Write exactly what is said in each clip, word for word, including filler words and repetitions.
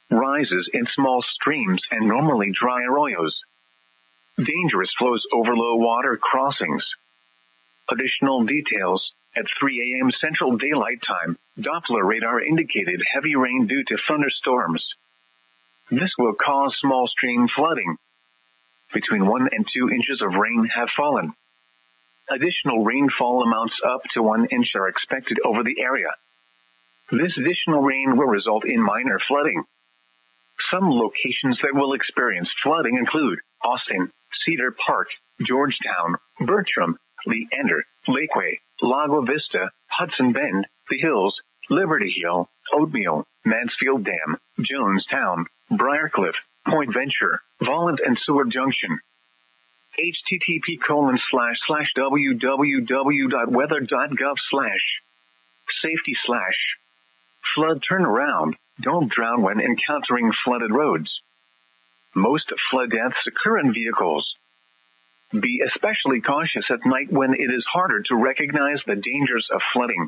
rises in small streams and normally dry arroyos. Dangerous flows over low water crossings. Additional details: at three a m Central Daylight Time, Doppler radar indicated heavy rain due to thunderstorms. This will cause small stream flooding. Between one and two inches of rain have fallen. Additional rainfall amounts up to one inch are expected over the area. This additional rain will result in minor flooding. Some locations that will experience flooding include Austin, Cedar Park, Georgetown, Bertram, Leander, Lakeway, Lago Vista, Hudson Bend, The Hills, Liberty Hill, Oatmeal, Mansfield Dam, Jonestown, Briarcliff, Point Venture, Vollant and Seward Junction. http colon slash slash www.weather.gov slash safety slash flood turnaround. Don't drown when encountering flooded roads. Most flood deaths occur in vehicles. Be especially cautious at night when it is harder to recognize the dangers of flooding.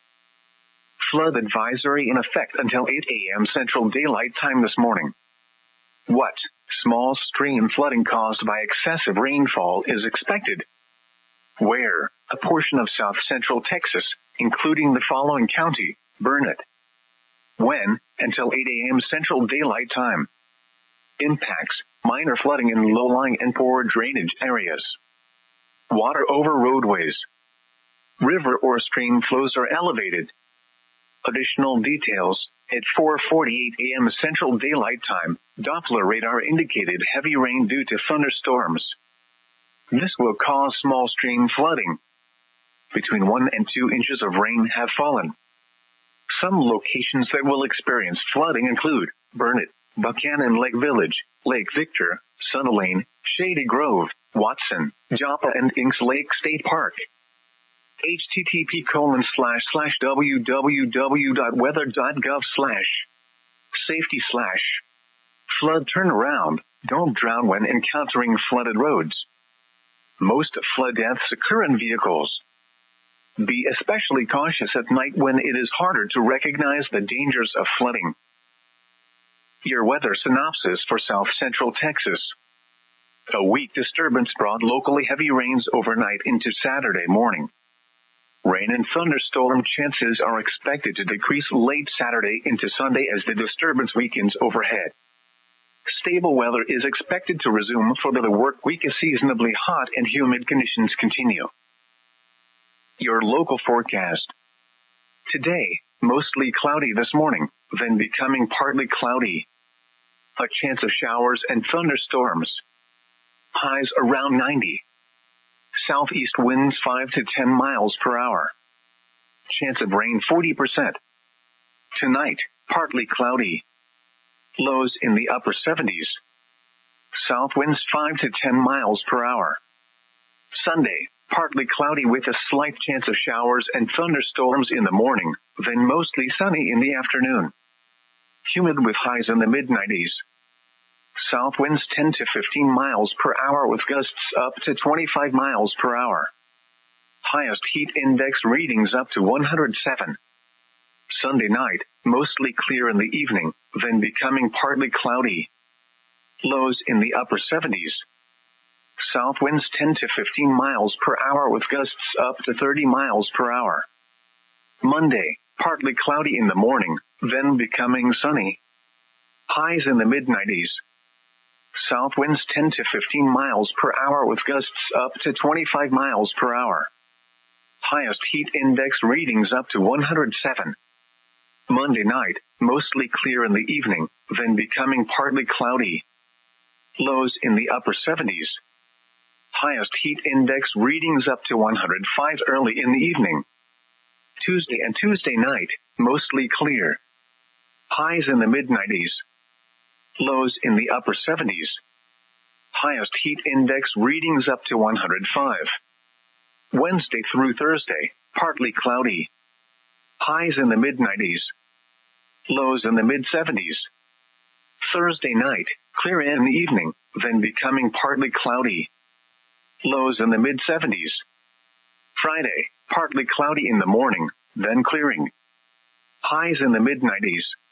Flood advisory in effect until eight a m Central Daylight Time this morning. What? Small stream flooding caused by excessive rainfall is expected. Where? A portion of south central Texas, including the following county: Burnett. When? Until eight a m Central Daylight Time. Impacts: minor flooding in low-lying and poor drainage areas. Water over roadways. River or stream flows are elevated. Additional details: at four forty-eight a m Central Daylight Time, Doppler radar indicated heavy rain due to thunderstorms. This will cause small stream flooding. Between one and two inches of rain have fallen. Some locations that will experience flooding include Burnett, Buchanan Lake Village, Lake Victor, Sunny Lane, Shady Grove, Watson, Joppa and Inks Lake State Park. http colon slash slash www.weather.gov slash safety slash flood turnaround. Don't drown when encountering flooded roads. Most flood deaths occur in vehicles. Be especially cautious at night when it is harder to recognize the dangers of flooding. Your weather synopsis for south central Texas. A weak disturbance brought locally heavy rains overnight into Saturday morning. Rain and thunderstorm chances are expected to decrease late Saturday into Sunday as the disturbance weakens overhead. Stable weather is expected to resume for the work week as seasonably hot and humid conditions continue. Your local forecast. Today, mostly cloudy this morning, then becoming partly cloudy. A chance of showers and thunderstorms. Highs around ninety. Southeast winds five to ten miles per hour. Chance of rain forty percent. Tonight, partly cloudy. Lows in the upper seventies. South winds five to ten miles per hour. Sunday, partly cloudy with a slight chance of showers and thunderstorms in the morning, then mostly sunny in the afternoon. Humid with highs in the mid nineties. South winds ten to fifteen miles per hour with gusts up to twenty-five miles per hour. Highest heat index readings up to one hundred seven. Sunday night, mostly clear in the evening, then becoming partly cloudy. Lows in the upper seventies. South winds ten to fifteen miles per hour with gusts up to thirty miles per hour. Monday, partly cloudy in the morning, then becoming sunny. Highs in the mid nineties. South winds ten to fifteen miles per hour with gusts up to twenty-five miles per hour. Highest heat index readings up to one hundred seven. Monday night, mostly clear in the evening, then becoming partly cloudy. Lows in the upper seventies. Highest heat index readings up to one hundred five early in the evening. Tuesday and Tuesday night, mostly clear. Highs in the mid nineties. Lows in the upper seventies. Highest heat index readings up to one hundred five. Wednesday through Thursday, partly cloudy. Highs in the mid nineties. Lows in the mid seventies. Thursday night, clear in the evening, then becoming partly cloudy. Lows in the mid seventies. Friday, partly cloudy in the morning, then clearing. Highs in the mid nineties.